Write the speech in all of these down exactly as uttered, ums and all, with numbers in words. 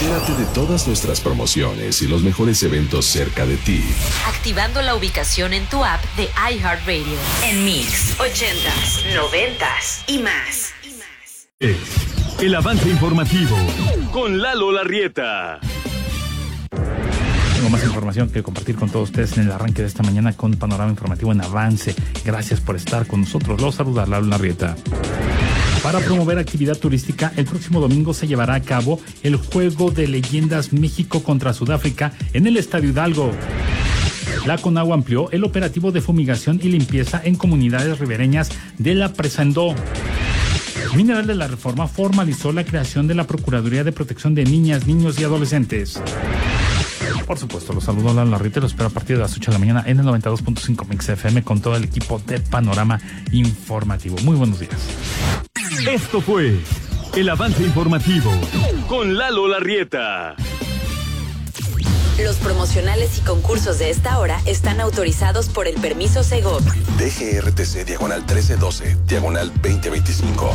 Entérate de todas nuestras promociones y los mejores eventos cerca de ti. Activando la ubicación en tu app de iHeartRadio. En Mix, ochentas, noventas y más. Es el avance informativo con Lalo Larrieta. Tengo más información que compartir con todos ustedes en el arranque de esta mañana con Panorama Informativo en Avance. Gracias por estar con nosotros. Los saluda Lalo Larrieta. Para promover actividad turística, el próximo domingo se llevará a cabo el Juego de Leyendas México contra Sudáfrica en el Estadio Hidalgo. La CONAGUA amplió el operativo de fumigación y limpieza en comunidades ribereñas de la Presa Endó. Mineral de la Reforma formalizó la creación de la Procuraduría de Protección de Niñas, Niños y Adolescentes. Por supuesto, los saludo a Lalo Larrieta y los espero a partir de las ocho de la mañana en el noventa y dos punto cinco Mix F M con todo el equipo de Panorama Informativo. Muy buenos días. Esto fue el avance informativo con Lalo Larrieta. Los promocionales y concursos de esta hora están autorizados por el permiso Segov. D G R T C diagonal trece doce, diagonal veinte veinticinco.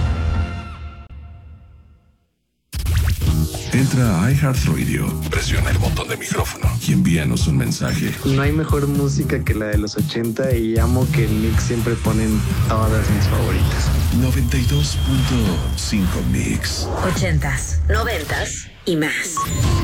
Entra a iHeartRadio, presiona el botón de micrófono y envíanos un mensaje. No hay mejor música que la de los ochenta y amo que en Mix siempre ponen todas mis favoritas. noventa y dos punto cinco Mix. Ochentas, noventas y más.